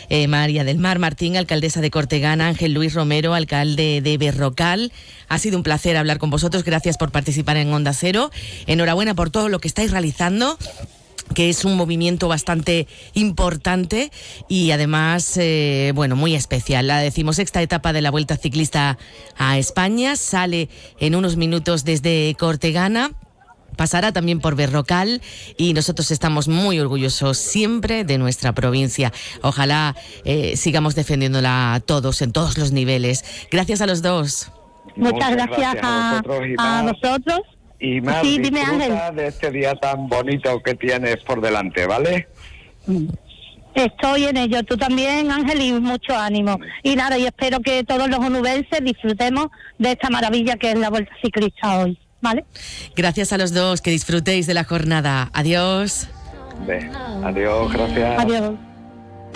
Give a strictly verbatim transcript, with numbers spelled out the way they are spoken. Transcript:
eh, María del Mar Martín, alcaldesa de Cortegana, Ángel Luis Romero, alcalde de Berrocal. Ha sido un placer hablar con vosotros. Gracias por participar en Onda Cero. Enhorabuena por todo lo que estáis realizando, que es un movimiento bastante importante y además, eh, bueno, muy especial. La decimosexta etapa de la Vuelta Ciclista a España sale en unos minutos desde Cortegana, pasará también por Berrocal y nosotros estamos muy orgullosos siempre de nuestra provincia. Ojalá eh, sigamos defendiéndola todos, en todos los niveles. Gracias a los dos. Muchas, Muchas gracias, gracias a, a, vosotros a nosotros. Y más sí, disfruta de este día tan bonito que tienes por delante, ¿vale? Estoy en ello, tú también, Ángel, y mucho ánimo. Y nada, y espero que todos los onubenses disfrutemos de esta maravilla que es la Vuelta Ciclista hoy, ¿vale? Gracias a los dos, que disfrutéis de la jornada. Adiós. Ve, adiós, gracias. Adiós.